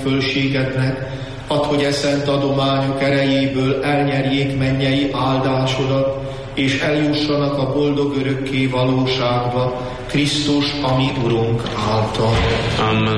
fölségednek, add, hogy e szent adományok erejéből elnyerjék mennyei áldásodat, és eljussanak a boldog örökké valóságba, Krisztus, a mi Urunk által. Amen.